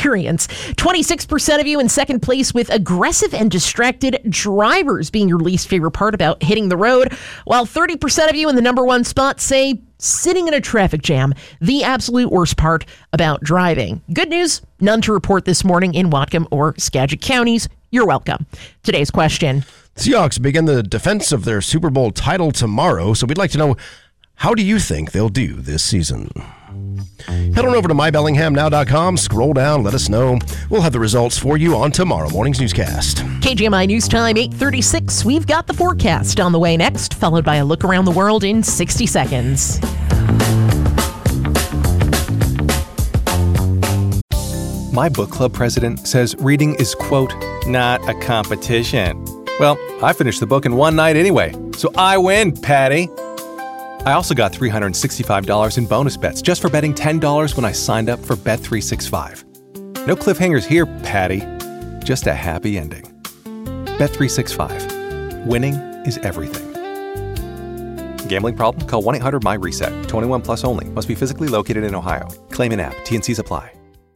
experience. 26% of you in second place with aggressive and distracted drivers being your least favorite part about hitting the road, while 30% of you in the number one spot say sitting in a traffic jam, the absolute worst part about driving. Good news, none to report this morning in Whatcom or Skagit counties. You're welcome. Today's question. Seahawks begin the defense of their Super Bowl title tomorrow, so we'd like to know, how do you think they'll do this season? Head on over to mybellinghamnow.com, scroll down, let us know. We'll have the results for you on tomorrow morning's newscast. KGMI News Time, 8:36. We've got the forecast on the way next, followed by a look around the world in 60 seconds. My book club president says reading is, quote, not a competition. Well, I finished the book in one night anyway, so I win, Patty. I also got $365 in bonus bets just for betting $10 when I signed up for Bet365. No cliffhangers here, Patty. Just a happy ending. Bet365. Winning is everything. Gambling problem? Call 1-800-MY-RESET. 21 plus only. Must be physically located in Ohio. Claim in app. T&Cs apply.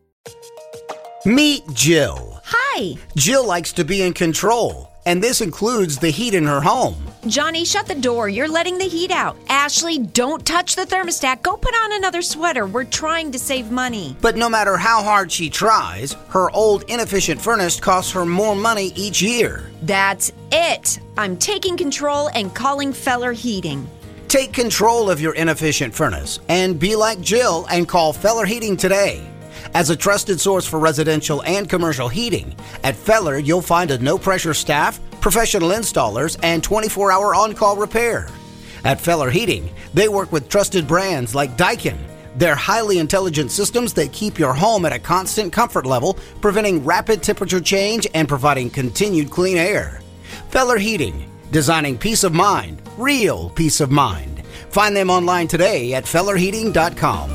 Meet Jill. Hi. Jill likes to be in control, and this includes the heat in her home. Johnny, shut the door. You're letting the heat out. Ashley, don't touch the thermostat. Go put on another sweater. We're trying to save money. But no matter how hard she tries, her old inefficient furnace costs her more money each year. That's it. I'm taking control and calling Feller Heating. Take control of your inefficient furnace and be like Jill and call Feller Heating today. As a trusted source for residential and commercial heating, at Feller you'll find a no-pressure staff, professional installers, and 24-hour on-call repair. At Feller Heating, they work with trusted brands like Daikin. They're highly intelligent systems that keep your home at a constant comfort level, preventing rapid temperature change and providing continued clean air. Feller Heating, designing peace of mind, real peace of mind. Find them online today at fellerheating.com.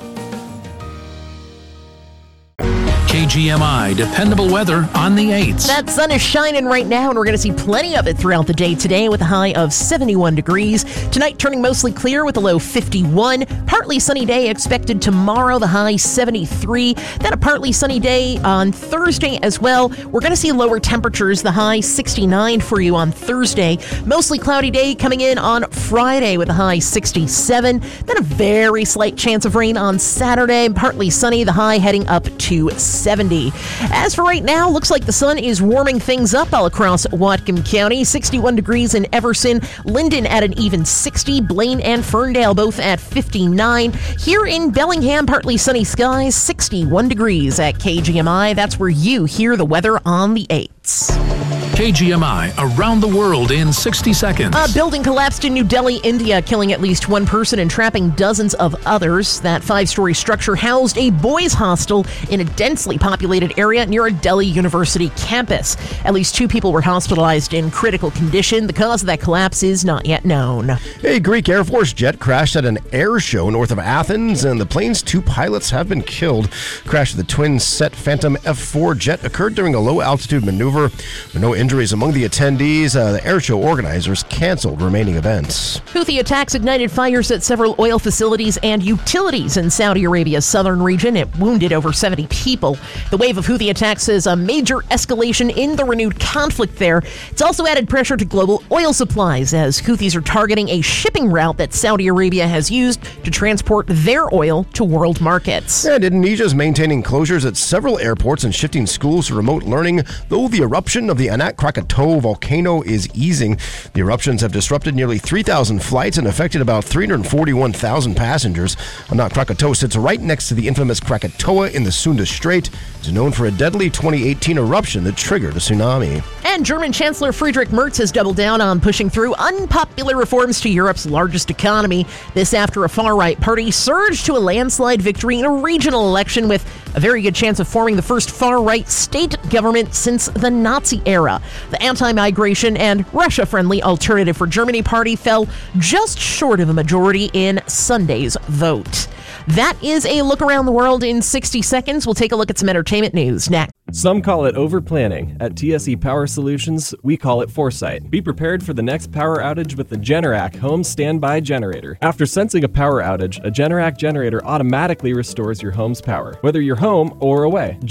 KGMI dependable weather on the 8s. That sun is shining right now, and we're going to see plenty of it throughout the day today with a high of 71 degrees. Tonight turning mostly clear with a low 51. Partly sunny day expected tomorrow, the high 73. Then a partly sunny day on Thursday as well. We're going to see lower temperatures, the high 69 for you on Thursday. Mostly cloudy day coming in on Friday with a high 67. Then a very slight chance of rain on Saturday. Partly sunny, the high heading up to 70. As for right now, looks like the sun is warming things up all across Whatcom County. 61 degrees in Everson, Linden at an even 60, Blaine and Ferndale both at 59. Here in Bellingham, partly sunny skies, 61 degrees at KGMI. That's where you hear the weather on the 8s. KGMI around the world in 60 seconds. A building collapsed in New Delhi, India, killing at least one person and trapping dozens of others. That 5-story structure housed a boys' hostel in a densely populated area near a Delhi University campus. At least 2 people were hospitalized in critical condition. The cause of that collapse is not yet known. A Greek Air Force jet crashed at an air show north of Athens, and the plane's 2 pilots have been killed. Crash of the twin-set Phantom F4 jet occurred during a low-altitude maneuver. There were no injuries among the attendees. The airshow organizers canceled remaining events. Houthi attacks ignited fires at several oil facilities and utilities in Saudi Arabia's southern region. It wounded over 70 people. The wave of Houthi attacks is a major escalation in the renewed conflict there. It's also added pressure to global oil supplies as Houthis are targeting a shipping route that Saudi Arabia has used to transport their oil to world markets. And Indonesia is maintaining closures at several airports and shifting schools to remote learning, though the eruption of the Anak Krakatau volcano is easing. The eruptions have disrupted nearly 3,000 flights and affected about 341,000 passengers. Anak Krakatau sits right next to the infamous Krakatoa in the Sunda Strait. It's known for a deadly 2018 eruption that triggered a tsunami. And German Chancellor Friedrich Merz has doubled down on pushing through unpopular reforms to Europe's largest economy. This after a far-right party surged to a landslide victory in a regional election with a very good chance of forming the first far-right state government since the Nazi era. The anti-migration and Russia-friendly Alternative for Germany party fell just short of a majority in Sunday's vote. That is a look around the world in 60 seconds. We'll take a look at some entertainment news next. Some call it over-planning. At TSE Power Solutions, we call it foresight. Be prepared for the next power outage with the Generac Home Standby Generator. After sensing a power outage, a Generac generator automatically restores your home's power, whether you're home or away.